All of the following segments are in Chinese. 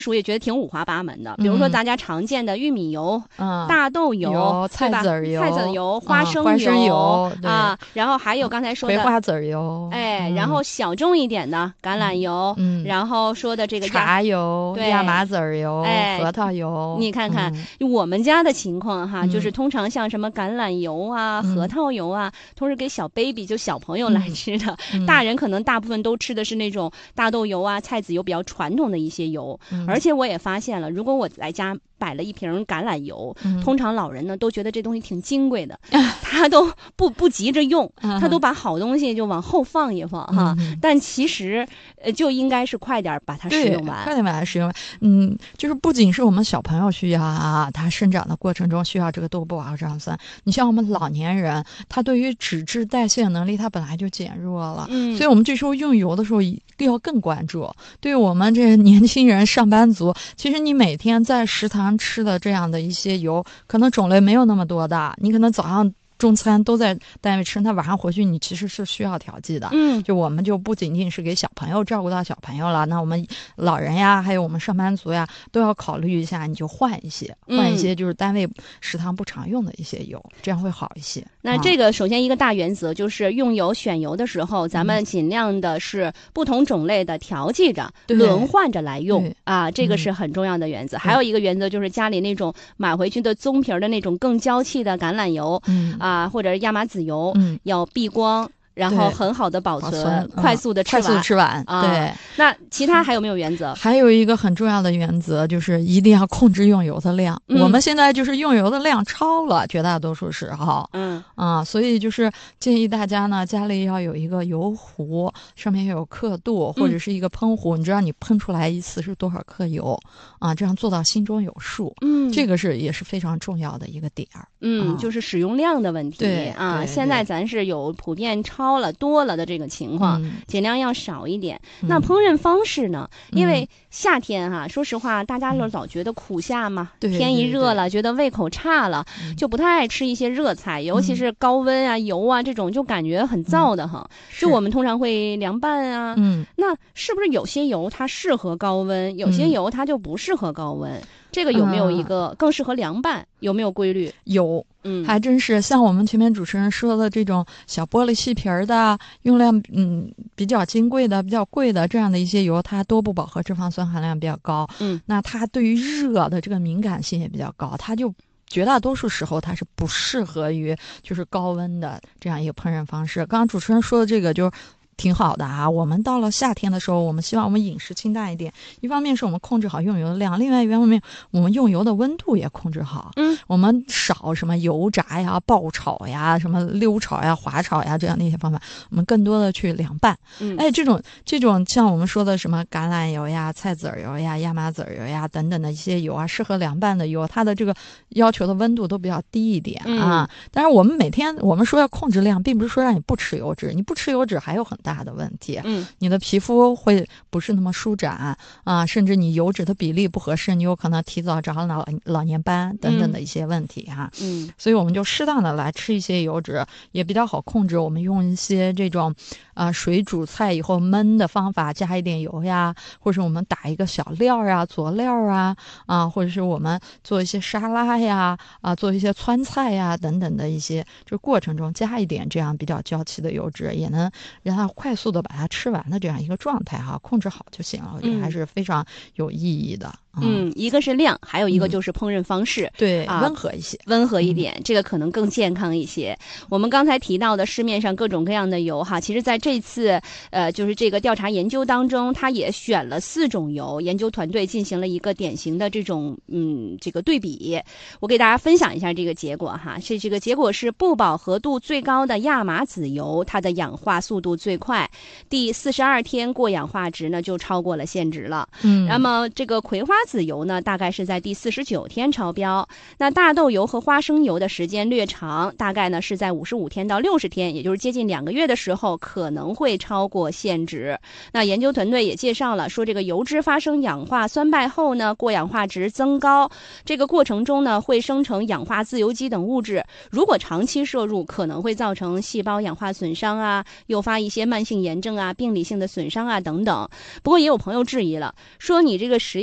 属也觉得挺五花八门的，比如说大家常见的玉米油、大豆油、 菜籽油、花生油啊，然后还有刚才说的葵花籽油， 然后小众一点的橄榄油，然后说的这个茶油、亚麻籽油、核桃油。 你看看我们家的情况哈，就是通常像什么橄榄油啊、核桃油啊，都是给小 baby 就小朋友来吃的，大人可能大部分都吃的是那种大豆油啊、菜籽油比较传统的一些油。而且我也发现了，如果我来家摆了一瓶橄榄油，通常老人呢都觉得这东西挺金贵的，他都不急着用，他都把好东西就往后放一放哈。但其实就应该是快点把它使用完， 快点把它使用完。就是不仅是我们小朋友需要啊，他生长的过程中需要这个多布瓦氨酸。你像我们老年人，他对于脂质代谢能力他本来就减弱了，所以我们这时候用油的时候要更关注。对于我们这年轻人、上班族，其实你每天在食堂吃的这样的一些油，可能种类没有那么多的，你可能早上中餐都在单位吃，那晚上回去你其实是需要调剂的。就我们就不仅仅是给小朋友照顾到小朋友了，那我们老人呀，还有我们上班族呀，都要考虑一下，你就换一些就是单位食堂不常用的一些油，这样会好一些。 那这个首先一个大原则就是用油选油的时候，咱们尽量的是不同种类的调剂着，轮换着来用啊，这个是很重要的原则。还有一个原则就是家里那种买回去的棕皮的那种更娇气的橄榄油或者是亚麻籽油，要避光，然后很好的保存，快速的吃完。对， 那其他还有没有原则？ 还有一个很重要的原则就是一定要控制用油的量。我们现在就是用油的量超了，绝大多数时候。所以就是建议大家呢，家里要有一个油壶，上面要有刻度，或者是一个喷壶，你知道你喷出来一次是多少克油啊？这样做到心中有数。这个也是非常重要的一个点儿。 就是使用量的问题。 对现在咱是有普遍超了多了的这个情况，尽量要少一点。那烹饪方式呢？因为夏天说实话，大家老觉得苦夏嘛，天一热了，觉得胃口差了，就不太爱吃一些热菜，尤其是高温啊、油啊这种，就感觉很燥的哈。就我们通常会凉拌啊，那是不是有些油它适合高温，有些油它就不适合高温？这个有没有一个更适合凉拌？有没有规律？ 有，还真是像我们前面主持人说的这种小玻璃细瓶的，用量比较金贵的、比较贵的这样的一些油，它多不饱和脂肪酸含量比较高。那它对于热的这个敏感性也比较高，它就绝大多数时候它是不适合于就是高温的这样一个烹饪方式。刚刚主持人说的这个就是挺好的啊。我们到了夏天的时候，我们希望我们饮食清淡一点，一方面是我们控制好用油的量，另外一方面我们用油的温度也控制好。我们少什么油炸呀、爆炒呀、什么溜炒呀、滑炒呀这样的一些方法，我们更多的去凉拌。这种像我们说的什么橄榄油呀、菜籽油呀、亚麻籽油呀等等的一些油啊，适合凉拌的油，它的这个要求的温度都比较低一点啊。但是我们每天我们说要控制量，并不是说让你不吃油脂，你不吃油脂还有很大的问题。你的皮肤会不是那么舒展啊，甚至你油脂的比例不合适，你有可能提早长老年斑等等的一些问题哈。所以我们就适当的来吃一些油脂，也比较好控制。我们用一些这种水煮菜以后焖的方法，加一点油呀，或者是我们打一个小料啊、佐料或者是我们做一些沙拉呀做一些川菜呀等等的一些，就过程中加一点这样比较娇气的油脂，也能让它快速的把它吃完的这样一个状态控制好就行了。我觉得还是非常有意义的。 一个是量，还有一个就是烹饪方式。 对，温和一些， 温和一点，这个可能更健康一些。我们刚才提到的市面上各种各样的油其实在这次就是这个调查研究当中，他也选了4种油，研究团队进行了一个典型的这种这个对比。我给大家分享一下这个结果这个结果是不饱和度最高的亚麻籽油，它的氧化速度最快，第42天过氧化值呢就超过了限值了。那么这个葵花籽油呢，大概是在第49天超标。那大豆油和花生油的时间略长，大概呢是在55天到60天，也就是接近2个月的时候可能会超过限值。那研究团队也介绍了，说这个油脂发生氧化酸败后呢，过氧化值增高，这个过程中呢会生成氧化自由基等物质，如果长期摄入，可能会造成细胞氧化损伤诱发一些慢性炎症病理性的损伤等等。不过也有朋友质疑了，说你这个实验室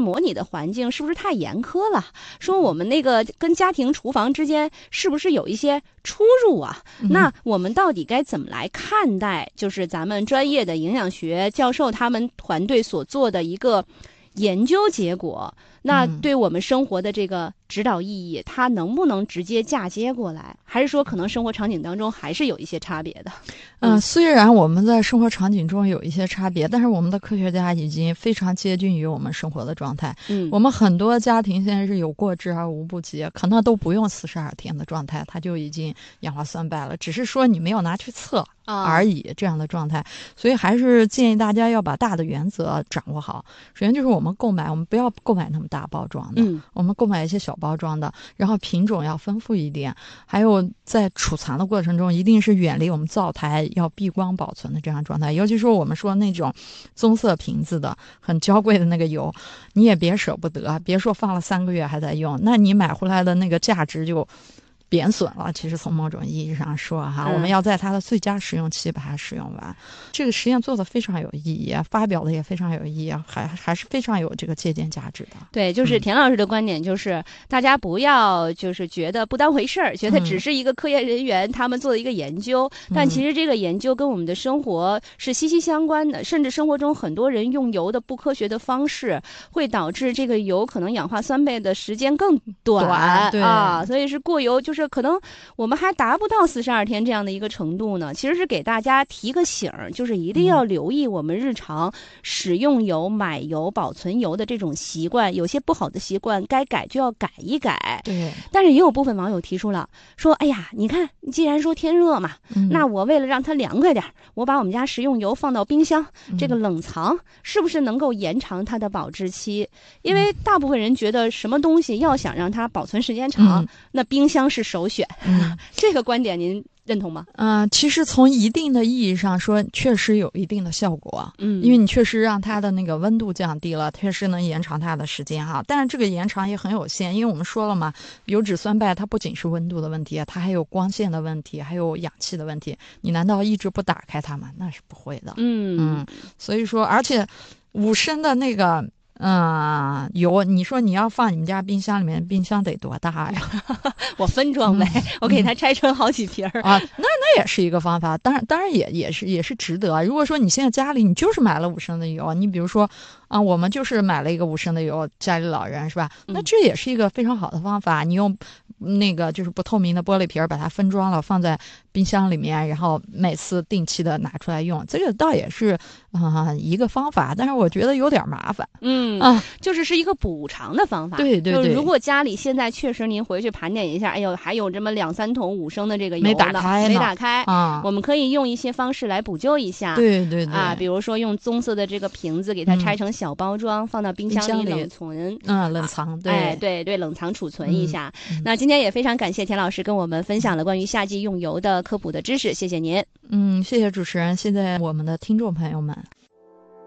模拟的环境是不是太严苛了？说我们那个跟家庭厨房之间是不是有一些出入啊？那我们到底该怎么来看待，就是咱们专业的营养学教授他们团队所做的一个研究结果？那对我们生活的这个指导意义，它能不能直接嫁接过来？还是说可能生活场景当中还是有一些差别的？ 虽然我们在生活场景中有一些差别，但是我们的科学家已经非常接近于我们生活的状态。我们很多家庭现在是有过之而无不及，可能都不用42天的状态，它就已经氧化酸败了，只是说你没有拿去测而已，这样的状态。所以还是建议大家要把大的原则掌握好。首先就是我们不要购买那么大包装的，我们购买一些小包装的，然后品种要丰富一点，还有在储藏的过程中一定是远离我们灶台，要避光保存的这样状态。尤其说我们说那种棕色瓶子的很娇贵的那个油，你也别舍不得，别说放了3个月还在用，那你买回来的那个价值就贬损了。其实从某种意义上说哈，我们要在它的最佳使用期把它使用完。这个实验做得非常有意义，发表的也非常有意义，还是非常有这个借鉴价值的。 对，就是田老师的观点就是大家不要就是觉得不当回事儿，觉得只是一个科研人员他们做的一个研究，但其实这个研究跟我们的生活是息息相关的，甚至生活中很多人用油的不科学的方式会导致这个油可能氧化酸倍的时间更短啊，所以是过油，就是可能我们还达不到42天这样的一个程度呢。其实是给大家提个醒，就是一定要留意我们日常使用油、买油、保存油的这种习惯，有些不好的习惯该改就要改一改。 对， 但是也有部分网友提出了说，哎呀，你看既然说天热嘛，那我为了让它凉快点，我把我们家食用油放到冰箱，这个冷藏是不是能够延长它的保质期？因为大部分人觉得什么东西要想让它保存时间长，那冰箱是首选。这个观点您认同吗？ 其实从一定的意义上说，确实有一定的效果。因为你确实让它的那个温度降低了，确实能延长它的时间哈。但是这个延长也很有限，因为我们说了嘛，油脂酸败它不仅是温度的问题，它还有光线的问题，还有氧气的问题。你难道一直不打开它吗？那是不会的。所以说，而且5升的那个油，你说你要放你们家冰箱里面，冰箱得多大呀？ 我分装呗，我给它拆成好几瓶啊，那也是一个方法。当然也是值得。如果说你现在家里你就是买了5升的油，你比如说我们就是买了一个5升的油，家里老人是吧？那这也是一个非常好的方法。你用那个就是不透明的玻璃瓶把它分装了，放在冰箱里面，然后每次定期的拿出来用，这个倒也是一个方法。但是我觉得有点麻烦。 就是一个补偿的方法。 对。 如果家里现在确实您回去盘点一下，哎呦，还有这么2-3桶5升的这个油没打开我们可以用一些方式来补救一下。 对比如说用棕色的这个瓶子给它拆成小包装，放到冰箱里冷存。 冷藏。 对，冷藏储存一下。那今天也非常感谢田老师跟我们分享了关于夏季用油的科普的知识，谢谢您。 谢谢主持人，谢谢我们的听众朋友们。